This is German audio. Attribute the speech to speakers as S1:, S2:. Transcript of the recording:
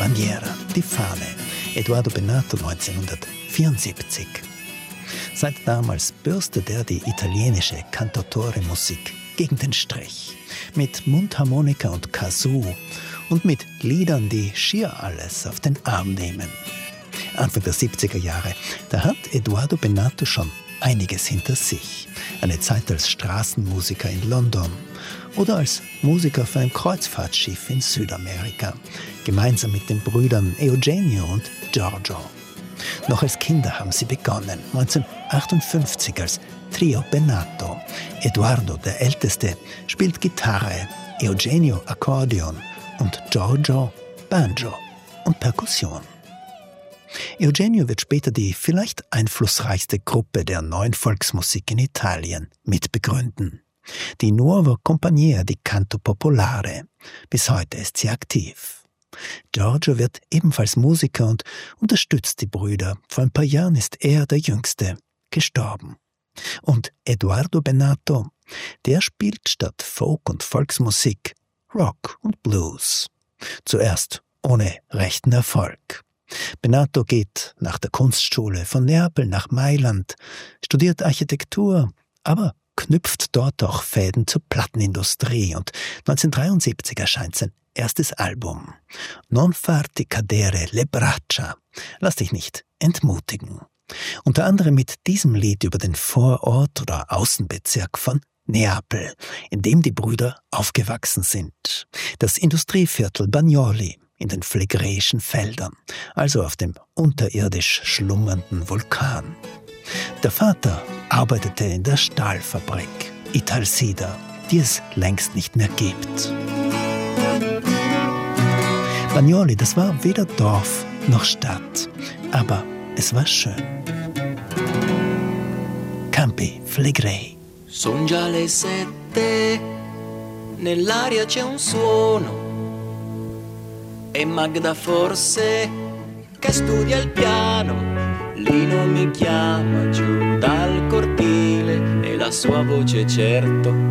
S1: Bandiera, die Fahne. Eduardo Bennato 1974. Seit damals bürstet er die italienische Cantautore-Musik gegen den Strich. Mit Mundharmonika und Kazoo und mit Liedern, die schier alles auf den Arm nehmen. Anfang der 70er Jahre, da hat Eduardo Bennato schon einiges hinter sich. Eine Zeit als Straßenmusiker in London oder als Musiker auf einem Kreuzfahrtschiff in Südamerika, gemeinsam mit den Brüdern Eugenio und Giorgio. Noch als Kinder haben sie begonnen, 1958 als Trio Bennato. Eduardo, der Älteste, spielt Gitarre, Eugenio Akkordeon und Giorgio Banjo und Perkussion. Eugenio wird später die vielleicht einflussreichste Gruppe der neuen Volksmusik in Italien mitbegründen. Die Nuova Compagnia di Canto Popolare. Bis heute ist sie aktiv. Giorgio wird ebenfalls Musiker und unterstützt die Brüder. Vor ein paar Jahren ist er, der Jüngste, gestorben. Und Eduardo Bennato, der spielt statt Folk- und Volksmusik Rock und Blues. Zuerst ohne rechten Erfolg. Bennato geht nach der Kunstschule von Neapel nach Mailand, studiert Architektur, aber knüpft dort auch Fäden zur Plattenindustrie und 1973 erscheint sein erstes Album. Non farti cadere le braccia. Lass dich nicht entmutigen. Unter anderem mit diesem Lied über den Vorort oder Außenbezirk von Neapel, in dem die Brüder aufgewachsen sind. Das Industrieviertel Bagnoli in den phlegräischen Feldern, also auf dem unterirdisch schlummernden Vulkan. Der Vater arbeitete in der Stahlfabrik Italsida, die es längst nicht mehr gibt. Bagnoli, das war weder Dorf noch Stadt, aber es war schön. Campi Flegrei.
S2: Son già le 7, nell'aria c'è un suono. E Magda forse che studia il piano, Lino mi chiama giù dal cortile e la sua voce certo